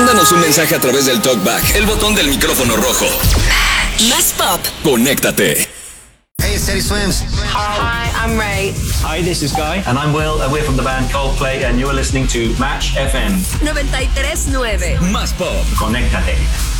Mándanos un mensaje a través del TalkBack, el botón del micrófono rojo. Más pop. Conéctate. Hey, it's Teddy Swims. Hi, I'm Ray. Hi, this is Guy. And I'm Will, and we're from the band Coldplay, and you're listening to Match FM. 93.9. Más pop. Conéctate.